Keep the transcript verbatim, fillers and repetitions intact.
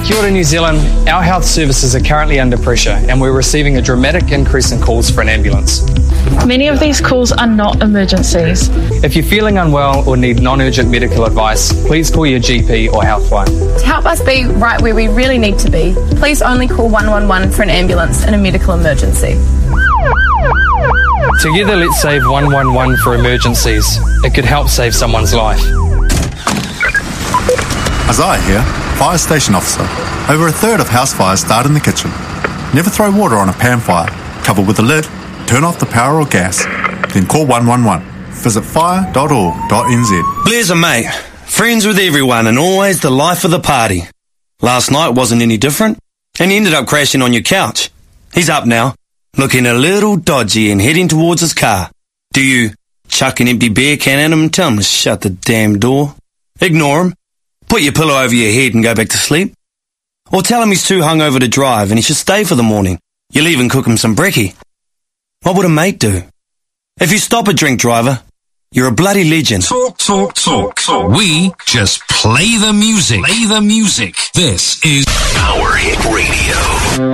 Kia ora, New Zealand. Our health services are currently under pressure and we're receiving a dramatic increase in calls for an ambulance. Many of these calls are not emergencies. If you're feeling unwell or need non-urgent medical advice, please call your G P or Healthline. To help us be right where we really need to be, please only call one one one for an ambulance in a medical emergency. Together, let's save one one one for emergencies. It could help save someone's life. Isaiah here, fire station officer. Over a third of house fires start in the kitchen. Never throw water on a pan fire. Cover with a lid, turn off the power or gas, then call one one one. Visit fire dot org dot n z. Blair's a mate, friends with everyone and always the life of the party. Last night wasn't any different, and he ended up crashing on your couch. He's up now, looking a little dodgy and heading towards his car. Do you chuck an empty beer can at him and tell him to shut the damn door? Ignore him, put your pillow over your head and go back to sleep? Or tell him he's too hungover to drive and he should stay for the morning? You'll even cook him some brekkie. What would a mate do? If you stop a drink driver, you're a bloody legend. Talk, talk, talk, talk. We just play the music. Play the music. This is Power Hit Radio.